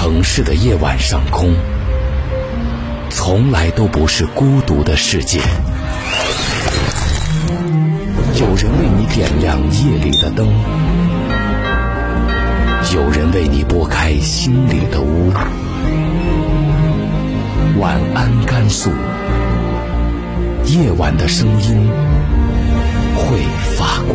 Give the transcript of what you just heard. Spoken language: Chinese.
城市的夜晚上空，从来都不是孤独的世界。有人为你点亮夜里的灯，有人为你拨开心里的雾。晚安甘肃，夜晚的声音会发光。